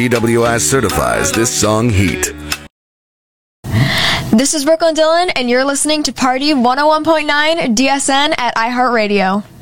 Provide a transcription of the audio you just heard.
TWS certifies this song heat. This is Brooklyn Dillon, and you're listening to Party 101.9 DSN at iHeartRadio.